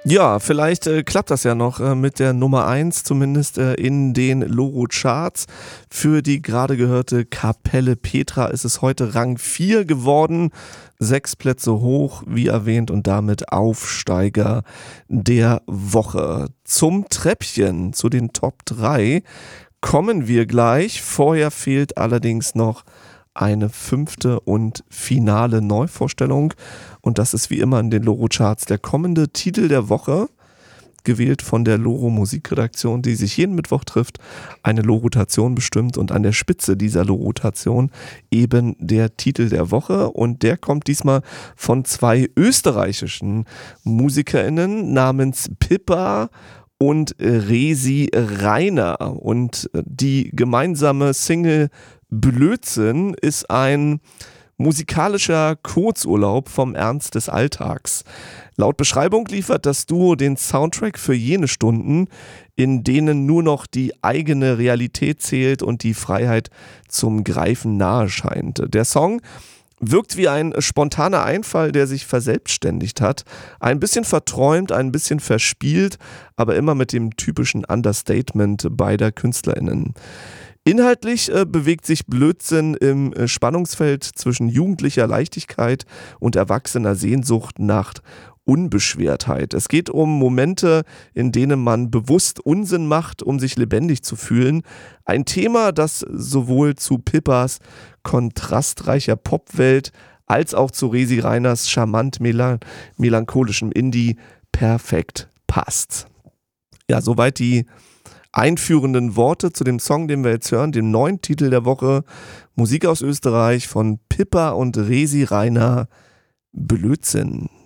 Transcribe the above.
Ja, vielleicht klappt das ja noch mit der Nummer 1, zumindest in den Loro-Charts. Für die gerade gehörte Kapelle Petra ist es heute Rang 4 geworden. 6 Plätze hoch, wie erwähnt, und damit Aufsteiger der Woche. Zum Treppchen, zu den Top 3 kommen wir gleich. Vorher fehlt allerdings noch eine 5. und finale Neuvorstellung. Und das ist wie immer in den Loro-Charts der kommende Titel der Woche, gewählt von der Loro-Musikredaktion, die sich jeden Mittwoch trifft, eine Loro-Rotation bestimmt und an der Spitze dieser Loro-Rotation eben der Titel der Woche. Und der kommt diesmal von 2 österreichischen MusikerInnen namens Pippa und Resi Reiner. Und die gemeinsame Single Blödsinn ist ein musikalischer Kurzurlaub vom Ernst des Alltags. Laut Beschreibung liefert das Duo den Soundtrack für jene Stunden, in denen nur noch die eigene Realität zählt und die Freiheit zum Greifen nahe scheint. Der Song wirkt wie ein spontaner Einfall, der sich verselbstständigt hat. Ein bisschen verträumt, ein bisschen verspielt, aber immer mit dem typischen Understatement beider KünstlerInnen. Inhaltlich bewegt sich Blödsinn im Spannungsfeld zwischen jugendlicher Leichtigkeit und erwachsener Sehnsucht nach Unbeschwertheit. Es geht um Momente, in denen man bewusst Unsinn macht, um sich lebendig zu fühlen. Ein Thema, das sowohl zu Pippas kontrastreicher Popwelt als auch zu Resi Reiners charmant melancholischem Indie perfekt passt. Ja, soweit die einführenden Worte zu dem Song, den wir jetzt hören, dem neuen Titel der Woche, Musik aus Österreich von Pippa und Resi Reiner, Blödsinn.